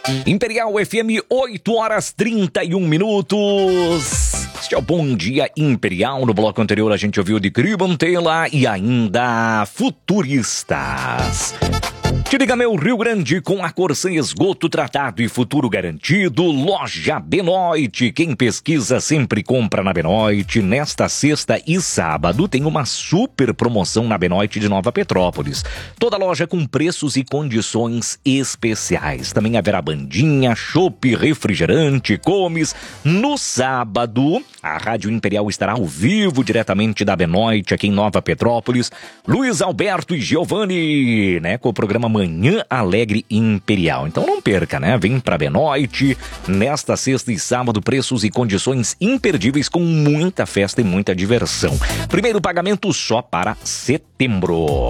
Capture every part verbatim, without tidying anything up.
Imperial F M, oito horas e trinta e um minutos. Este é o Bom Dia Imperial. No bloco anterior a gente ouviu de Cribantela e ainda Futuristas. Te liga, meu Rio Grande, com a Corsã Esgoto Tratado e Futuro Garantido. Loja Benoit. Quem pesquisa sempre compra na Benoit. Nesta sexta e sábado tem uma super promoção na Benoit de Nova Petrópolis. Toda loja com preços e condições especiais. Também haverá bandinha, chopp, refrigerante, comes. No sábado, a Rádio Imperial estará ao vivo diretamente da Benoit, aqui em Nova Petrópolis. Luiz Alberto e Giovanni, né, com o programa Manhã Alegre Imperial. Então não perca, né? Vem pra Benoit nesta sexta e sábado, preços e condições imperdíveis com muita festa e muita diversão. Primeiro pagamento só para setembro.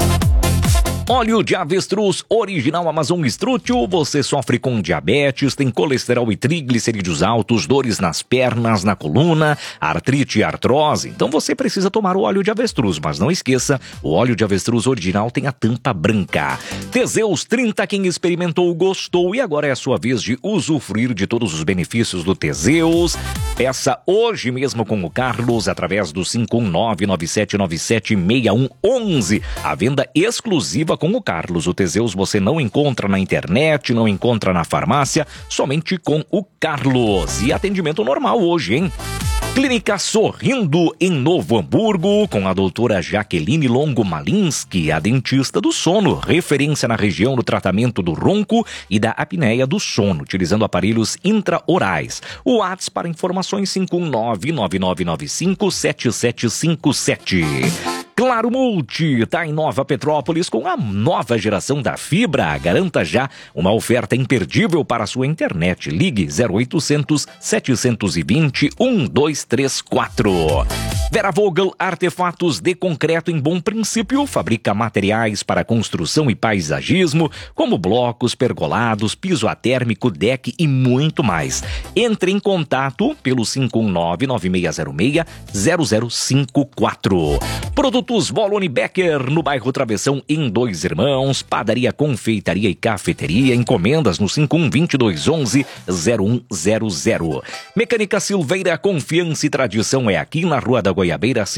Óleo de avestruz original Amazon Strutio. Você sofre com diabetes, tem colesterol e triglicerídeos altos, dores nas pernas, na coluna, artrite e artrose. Então você precisa tomar o óleo de avestruz, mas não esqueça, o óleo de avestruz original tem a tampa branca. Teseus trinta, quem experimentou gostou e agora é a sua vez de usufruir de todos os benefícios do Teseus. Peça hoje mesmo com o Carlos através do cinco um nove, nove sete nove sete, seis um um um. A venda exclusiva com o Carlos. O Teseus você não encontra na internet, não encontra na farmácia, somente com o Carlos. E atendimento normal hoje, hein? Clínica Sorrindo, em Novo Hamburgo, com a doutora Jaqueline Longo Malinsky, a dentista do sono, referência na região do tratamento do ronco e da apneia do sono, utilizando aparelhos intraorais. O WhatsApp para informações cinco um nove, nove nove nove cinco, sete sete cinco sete. Claro Multi, tá em Nova Petrópolis com a nova geração da fibra. Garanta já uma oferta imperdível para a sua internet. Ligue zero oitocentos, setecentos e vinte, um dois três quatro. Vera Vogel, artefatos de concreto em Bom Princípio, fabrica materiais para construção e paisagismo, como blocos, pergolados, piso atérmico, deck e muito mais. Entre em contato pelo cinco um nove, nove seis zero seis, zero zero cinco quatro. Produtos Volone Becker, no bairro Travessão, em Dois Irmãos, padaria, confeitaria e cafeteria, encomendas no cinco um dois dois um um, zero um zero zero. Mecânica Silveira, confiança e tradição é aqui na Rua da Goiabeira,